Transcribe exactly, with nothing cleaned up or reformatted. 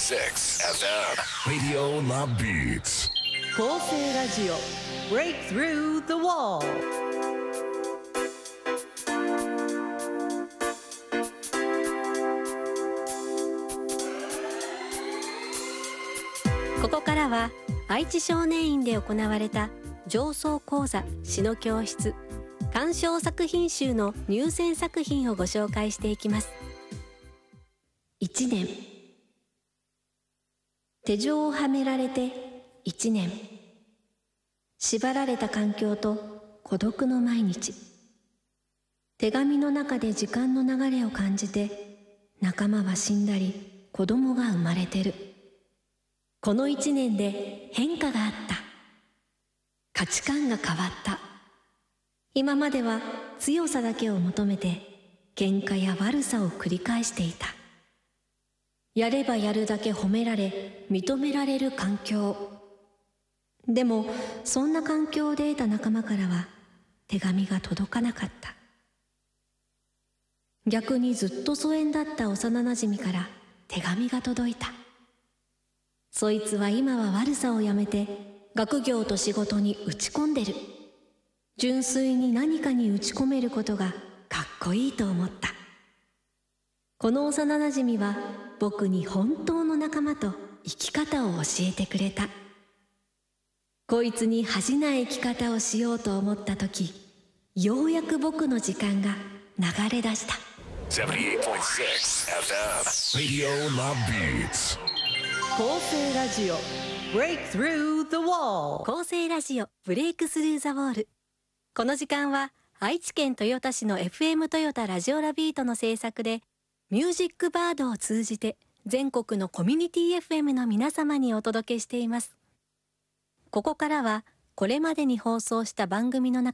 シックス エフエム Radio La Beats 構成ラジオ Break Through the Wall。 ここからは愛知少年院で行われた上層講座詩の教室鑑賞作品集の入選作品をご紹介していきます。いちねん。手錠をはめられていちねん。縛られた環境と孤独の毎日。手紙の中で時間の流れを感じて、仲間は死んだり子供が生まれてる。このいちねんで変化があった。価値観が変わった。今までは強さだけを求めて喧嘩や悪さを繰り返していた。やればやるだけ褒められ認められる環境。でもそんな環境で得た仲間からは手紙が届かなかった。逆にずっと疎遠だった幼なじみから手紙が届いた。そいつは今は悪さをやめて学業と仕事に打ち込んでる。純粋に何かに打ち込めることがかっこいいと思った。この幼なじみは僕に本当の仲間と生き方を教えてくれた。こいつに恥じない生き方をしようと思った時、ようやく僕の時間が流れ出した。 ななじゅうはちてんろく エフエム Radio La Beats 構成ラジオ Break Through the Wall。 構成ラジオブレイクスルーザウォール。この時間は愛知県豊田市の エフエム トヨタラジオラビートの制作でミュージックバードを通じて全国のコミュニティ エフエム の皆様にお届けしています。ここからはこれまでに放送した番組の中